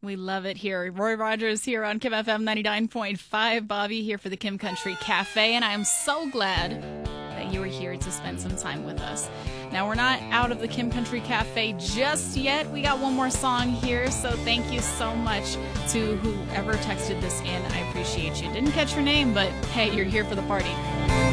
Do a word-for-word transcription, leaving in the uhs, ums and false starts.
We love it here. Roy Rogers here on Kim F M ninety-nine point five. Bobby here for the Kim Country Cafe, and I am so glad that you were here to spend some time with us. Now, we're not out of the Kim Country Cafe just yet. We got one more song here, so thank you so much to whoever texted this in. I appreciate you. Didn't catch your name, but hey, you're here for the party.